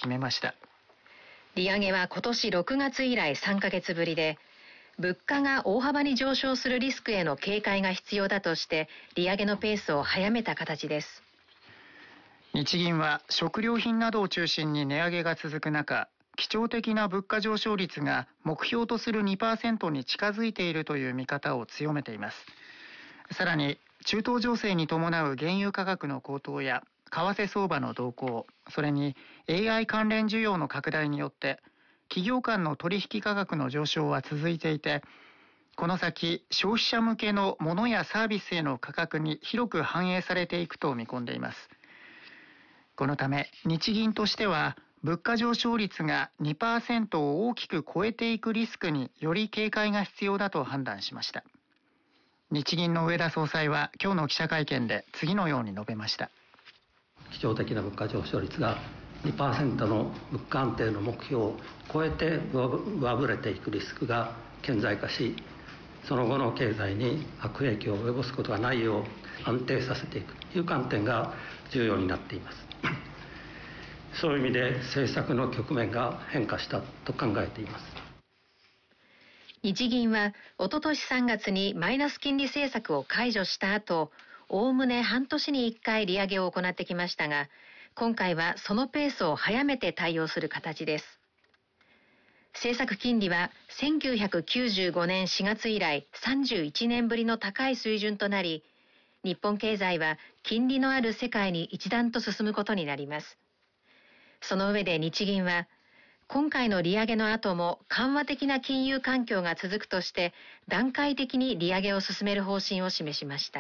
決めました。 利上げは今年6月以来3ヶ月ぶりで、物価が大幅に上昇するリスクへの警戒が必要だとして利上げのペースを早めた形です。 日銀は食料品などを中心に値上げが続く中、基調的な物価上昇率が目標とする 2% に近づいているという見方を強めています。さらに中東情勢に伴う原油価格の高騰や為替相場の動向、それに AI 関連需要の拡大によって企業間の取引価格の上昇は続いていて、この先消費者向けの物やサービスへの価格に広く反映されていくと見込んでいます。このため日銀としては物価上昇率が 2% を大きく超えていくリスクにより警戒が必要だと判断しました。日銀の植田総裁は今日の記者会見で次のように述べました。 基調的な物価上昇率が 2% の物価安定の目標を超えて上振れていくリスクが顕在化し、その後の経済に悪影響を及ぼすことがないよう安定させていくという観点が重要になっています。そういう意味で政策の局面が変化したと考えています。 日銀はおととし3月にマイナス金利政策を解除した後、おおむね半年に1回利上げを行ってきましたが、今回はそのペースを早めて対応する形です。政策金利は1995年4月以来31年ぶりの高い水準となり、日本経済は金利のある世界に一段と進むことになります。その上で日銀は、今回の利上げの後も緩和的な金融環境が続くとして、段階的に利上げを進める方針を示しました。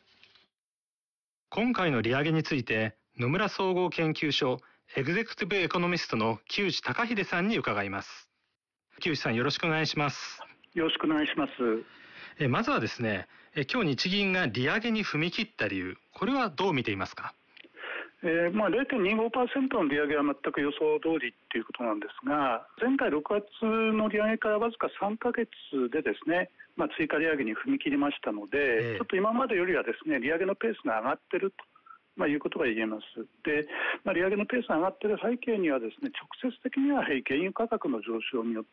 今回の利上げについて、野村総合研究所エグゼクティブエコノミストの木内隆秀さんに伺います。木内さん、よろしくお願いします。 よろしくお願いします。 まずはですね、今日日銀が利上げに踏み切った理由、これはどう見ていますか。 0.25% の利上げは全く予想通りということなんですが、前回6月の利上げからわずか3ヶ月でですね、追加利上げに踏み切りましたので、ちょっと今までよりはですね、利上げのペースが上がっていると、いうことが言えます。で、利上げのペースが上がっている背景にはですね、直接的にはやはり原油価格の上昇によって、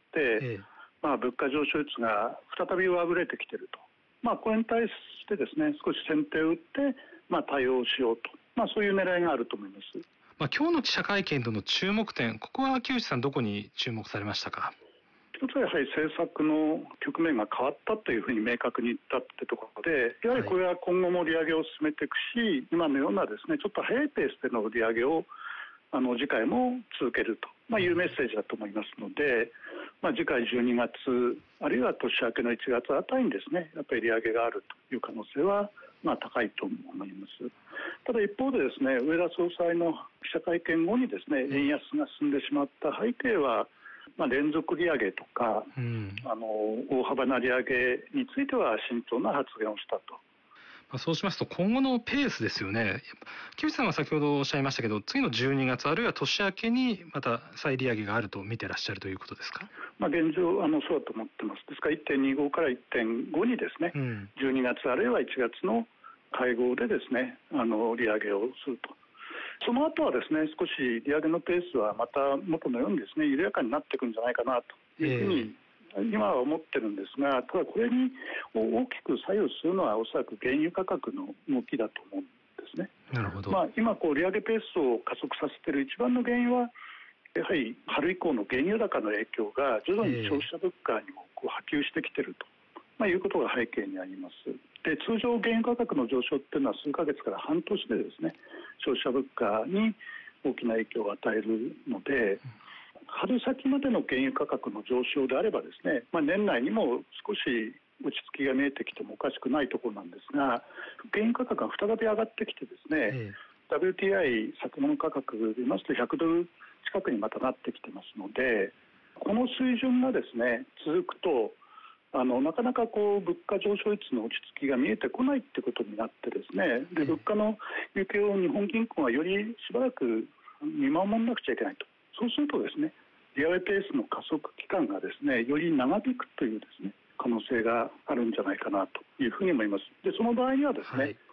物価上昇率が再び上振れてきていると。これに対してですね、少し先手を打って、対応しようと。そういう狙いがあると思います。 今日の記者会見での注目点、ここは木内さんどこに注目されましたか。 一つはやはり政策の局面が変わったというふうに明確に言ったってところで、やはりこれは今後も利上げを進めていくし、今のようなですね、ちょっと早いペースでの利上げを次回も続けると、いうメッセージだと思いますので、次回12月あるいは年明けの1月あたりにですね、やっぱり利上げがあるという可能性は高いと思います。ただ一方でですね、植田総裁の記者会見後にですね、円安が進んでしまった背景は、連続利上げとか、大幅な利上げについては慎重な発言をしたと。 そうしますと今後のペースですよね。木内さんは先ほどおっしゃいましたけど、次の12月あるいは年明けにまた再利上げがあると見てらっしゃるということですか。 現状そうだと思ってます。ですから 1.25 から 1.5 にですね、12月あるいは1月の会合でですね、利上げをすると。その後はですね、少し利上げのペースはまた元のようにですね、緩やかになっていくんじゃないかなというふうに、今は思ってるんですが、ただこれに大きく左右するのはおそらく原油価格の動きだと思うんですね。 なるほど。 今利上げペースを加速させている一番の原因はやはり春以降の原油高の影響が徐々に消費者物価にも波及してきていると、いうことが背景にあります。で、通常原油価格の上昇っていうのは数ヶ月から半年でですね、消費者物価に大きな影響を与えるので、春先までの原油価格の上昇であればですね、年内にも少し落ち着きが見えてきてもおかしくないところなんですが、原油価格が再び上がってきてですね、WTI 先物価格で言いますと100ドル近くにまたなってきてますので、この水準がですね続くとなかなか物価上昇率の落ち着きが見えてこないってことになってですね、で物価の行方を日本銀行がよりしばらく見守らなくちゃいけないと。そうするとですね、利上げペースの加速期間がですねより長引くというですね可能性があるんじゃないかなというふうに思います。でその場合にはですね、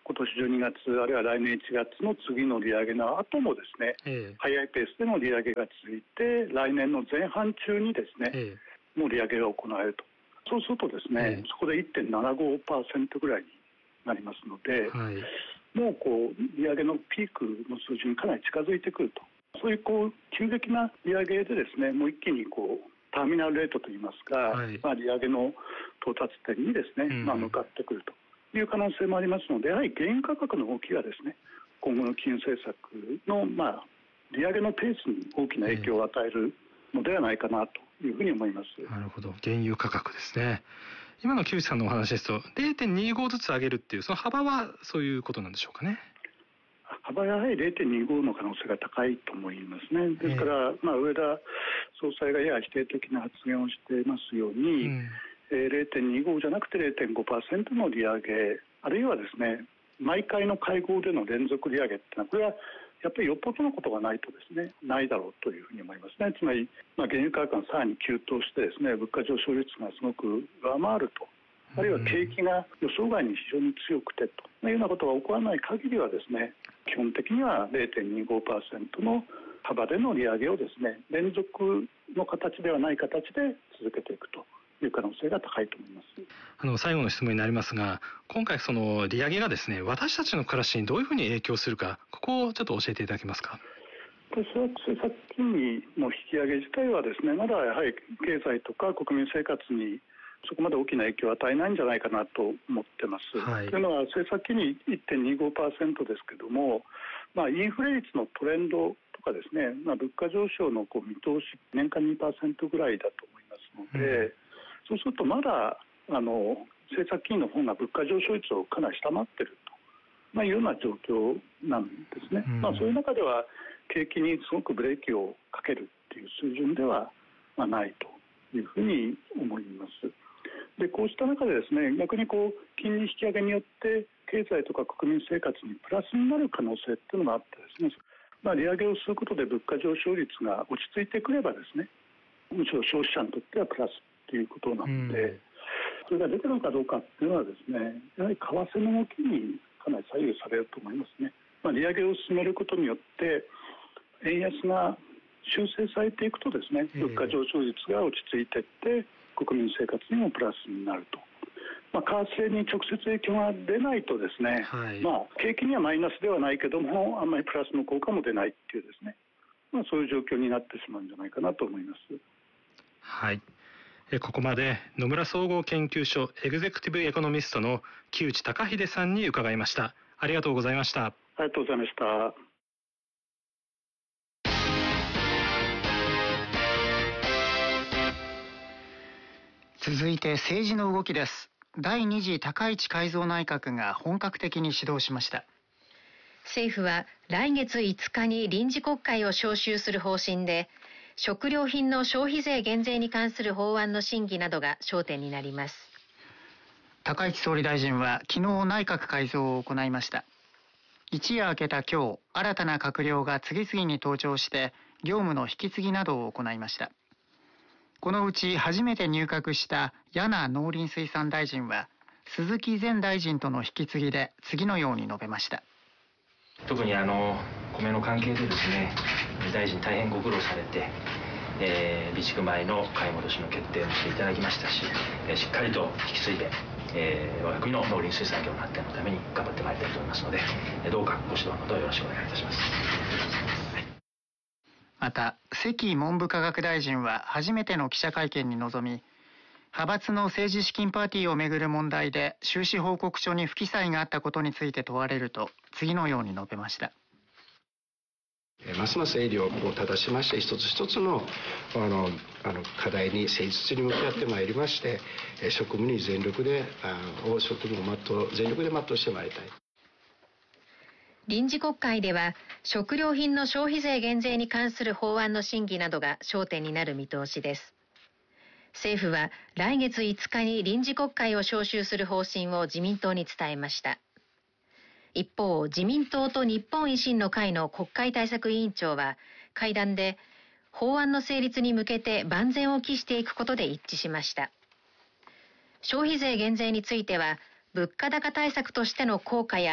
今年12月あるいは来年1月の次の利上げの後もですね、早いペースでの利上げが続いて、来年の前半中にですね、もう利上げが行われると。そうするとですね、そこで 1.75% ぐらいになりますので、もう利上げのピークの数字にかなり近づいてくると。そういう急激な利上げでですね、もう一気にターミナルレートといいますか、利上げの到達点にですね、向かってくるという可能性もありますので、やはり原油価格の動きがですね、今後の金融政策の利上げのペースに大きな影響を与えるのではないかなというふうに思います。 なるほど、原油価格ですね。今の木内さんのお話ですと 0.25 ずつ上げるっていうその幅はそういうことなんでしょうかね。 幅はやはり 0.25 の可能性が高いと思いますね。ですから、上田総裁がやや否定的な発言をしていますように、0.25 じゃなくて 0.5% の利上げ、あるいはですね、毎回の会合での連続利上げっていうのは、これはやっぱりよっぽどのことがないとですね、ないだろうというふうに思いますね。つまり、原油価格がさらに急騰してですね、物価上昇率がすごく上回ると、あるいは景気が予想外に非常に強くてというようなことが起こらない限りはですね、基本的には 0.25% の幅での利上げをですね、連続の形ではない形で続けていくという可能性が高いと思います。 最後の質問になりますが、今回その利上げがですね、私たちの暮らしにどういうふうに影響するか、ここをちょっと教えていただけますか。 私は政策金利の引き上げ自体はですね、まだやはり経済とか国民生活にそこまで大きな影響を与えないんじゃないかなと思ってます。というのは政策金利 1.25% ですけども、インフレ率のトレンドとかですね、物価上昇の見通し年間 2% ぐらいだと思いますので、そうするとまだ政策金利の方が物価上昇率をかなり下回っているというような状況なんですね。そういう中では景気にすごくブレーキをかけるっていう水準ではないというふうに思います。でこうした中でですね、逆に金利引き上げによって経済とか国民生活にプラスになる可能性っていうのもあってですね、利上げをすることで物価上昇率が落ち着いてくればですね、むしろ消費者にとってはプラスということなので、それが出てるのかどうかっていうのはですね、やはり為替の動きにかなり左右されると思いますね。利上げを進めることによって円安が修正されていくとですね、物価上昇率が落ち着いていって国民生活にもプラスになると。為替に直接影響が出ないとですね、景気にはマイナスではないけども、あんまりプラスの効果も出ないっていうですね、そういう状況になってしまうんじゃないかなと思います。 はい。ここまで野村総合研究所エグゼクティブエコノミストの木内登英さんに伺いました。ありがとうございました。 ありがとうございました。 続いて政治の動きです。第2次高市改造内閣が本格的に始動しました。 政府は来月5日に臨時国会を召集する方針で、食料品の消費税減税に関する法案の審議などが焦点になります。 高市総理大臣は昨日内閣改造を行いました。一夜明けた今日、新たな閣僚が次々に登庁して業務の引き継ぎなどを行いました。このうち初めて入閣した柳農林水産大臣は鈴木前大臣との引き継ぎで次のように述べました。 特に米の関係でですね、大臣大変ご苦労されて、備蓄米の買い戻しの決定をしていただきましたし、しっかりと引き継いで、我が国の農林水産業の発展のために頑張ってまいりたいと思いますので、どうかご指導のほどよろしくお願いいたします。 また関文部科学大臣は初めての記者会見に臨み、派閥の政治資金パーティーをめぐる問題で収支報告書に不記載があったことについて問われると次のように述べました。 ますます営業を正しまして、一つ一つの課題に誠実に向き合ってまいりまして、職務に全力で全力で全うしてまいりたい。 臨時国会では食料品の消費税減税に関する法案の審議などが焦点になる見通しです。政府は来月5日に臨時国会を召集する方針を自民党に伝えました。一方、自民党と日本維新の会の国会対策委員長は会談で法案の成立に向けて万全を期していくことで一致しました。消費税減税については物価高対策としての効果や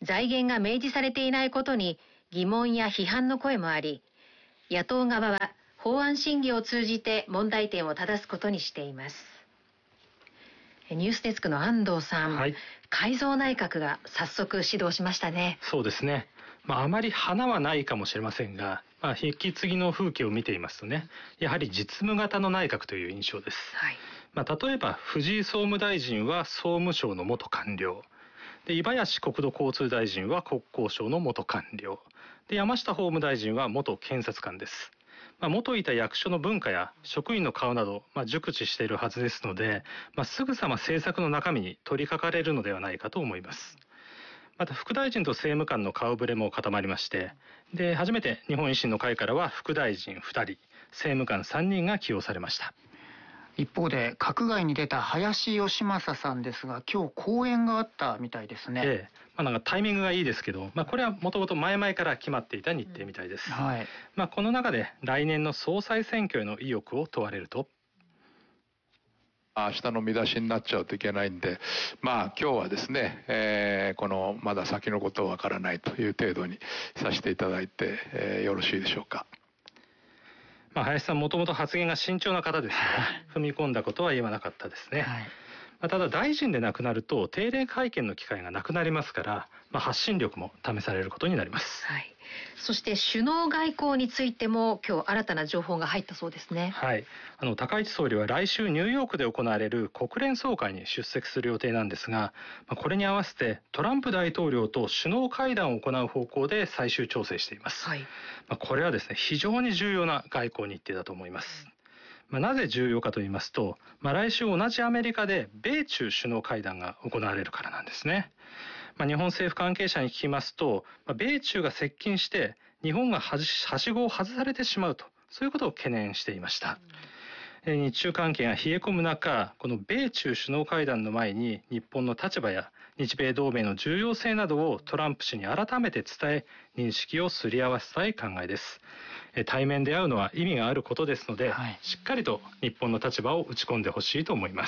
財源が明示されていないことに疑問や批判の声もあり、野党側は法案審議を通じて問題点を正すことにしています。ニュースデスクの安藤さん、改造内閣が早速始動しましたね。 そうですね。あまり花はないかもしれませんが、引き継ぎの風景を見ていますとね、やはり実務型の内閣という印象です。例えば藤井総務大臣は総務省の元官僚で、井林国土交通大臣は国交省の元官僚で、山下法務大臣は元検察官です。元いた役所の文化や職員の顔など、熟知しているはずですので、すぐさま政策の中身に取り掛かれるのではないかと思います。また副大臣と政務官の顔ぶれも固まりまして、で初めて日本維新の会からは副大臣2人、政務官3人が起用されました。 一方で閣外に出た林芳正さんですが、今日講演があったみたいですね。 なんかタイミングがいいですけど、これはもともと前々から決まっていた日程みたいです。この中で来年の総裁選挙への意欲を問われると、 明日の見出しになっちゃうといけないんで、今日はですね、このまだ先のことはわからないという程度にさせていただいて、よろしいでしょうか。 林さんもともと発言が慎重な方ですから踏み込んだことは言わなかったですね。ただ大臣でなくなると定例会見の機会がなくなりますから、発信力も試されることになります。 そして首脳外交についても今日新たな情報が入ったそうですね。 高市総理は来週ニューヨークで行われる国連総会に出席する予定なんですが、これに合わせてトランプ大統領と首脳会談を行う方向で最終調整しています。これはですね、非常に重要な外交日程だと思います。なぜ重要かと言いますと、来週同じアメリカで米中首脳会談が行われるからなんですね。日本政府関係者に聞きますと、米中が接近して日本がはしごを外されてしまうと、そういうことを懸念していました。日中関係が冷え込む中、この米中首脳会談の前に日本の立場や日米同盟の重要性などをトランプ氏に改めて伝え、認識をすり合わせたい考えです。対面で会うのは意味があることですので、しっかりと日本の立場を打ち込んでほしいと思います。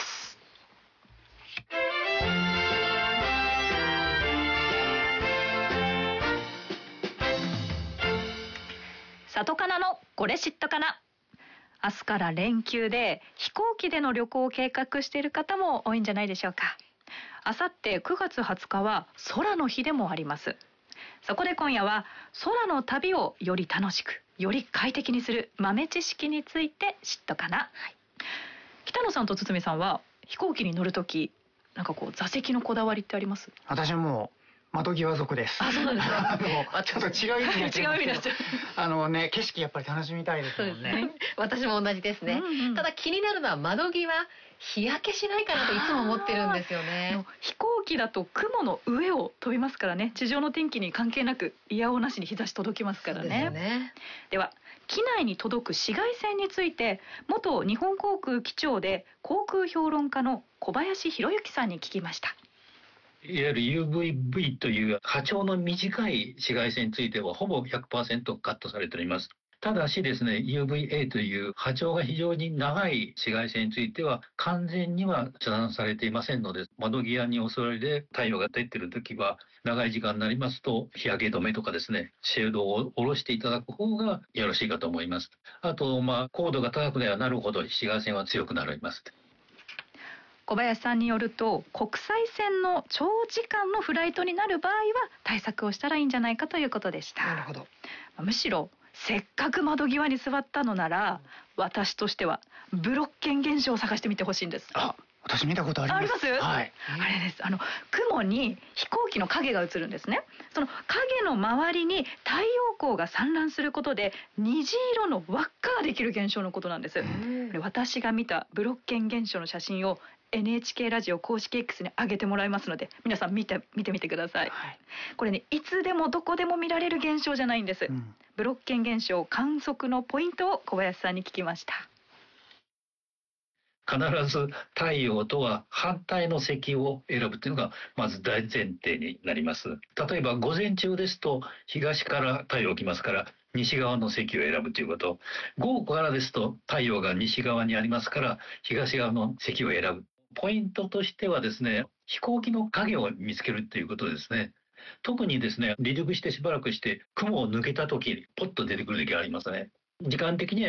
里かなのこれ知ったかな。明日から連休で飛行機での旅行を計画している方も多いんじゃないでしょうか。あさって9月20日は空の日でもあります。そこで今夜は空の旅をより楽しくより快適にする豆知識について知ったかな。北野さんと堤さんは飛行機に乗るとき座席のこだわりってあります？ 私も窓際族です。 そうなんですね。 ちょっと違う意味になっちゃいますけど、景色やっぱり楽しみたいですもんね。 私も同じですね。ただ気になるのは窓際、日焼けしないかなといつも思ってるんですよね。 飛行機だと雲の上を飛びますからね、地上の天気に関係なくいやおうなしに日差し届きますからね。では機内に届く紫外線について元日本航空機長で航空評論家の小林博之さんに聞きました。 いわゆる UVB という波長の短い紫外線についてはほぼ 100% カットされております。ただしですね、UVA という波長が非常に長い紫外線については完全には遮断されていませんので、窓際にお座りで太陽が出ているときは長い時間になりますと日焼け止めとかですね、シェードを下ろしていただく方がよろしいかと思います。あと高度が高くなるほど紫外線は強くなります。 小林さんによると、国際線の長時間のフライトになる場合は対策をしたらいいんじゃないかということでした。 なるほど。 むしろせっかく窓際に座ったのなら、私としてはブロッケン現象を探してみてほしいんです。 私見たことあります。 あります？あれです。雲に飛行機の影が映るんですね。その影の周りに太陽光が散乱することで虹色の輪っかができる現象のことなんです。私が見たブロッケン現象の写真をNHK ラジオ公式 X に上げてもらいますので、皆さん見てみてください。これね、いつでもどこでも見られる現象じゃないんです。ブロッケン現象観測のポイントを小林さんに聞きました。 必ず太陽とは反対の席を選ぶというのがまず大前提になります。例えば午前中ですと東から太陽来ますから西側の席を選ぶということ、午後からですと太陽が西側にありますから東側の席を選ぶ。ポイントとしてはですね、飛行機の影を見つけるということですね。 特にですね、離陸してしばらくして雲を抜けた時、ポッと出てくる時がありますね。時間的には